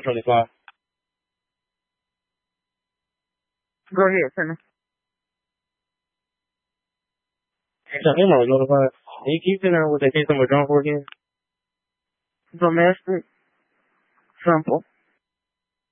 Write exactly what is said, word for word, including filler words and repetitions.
twenty-five. Go ahead, send me. Actually, I'm already notified. Can you keep figuring out what that case I'm withdrawing for again? Domestic. Simple.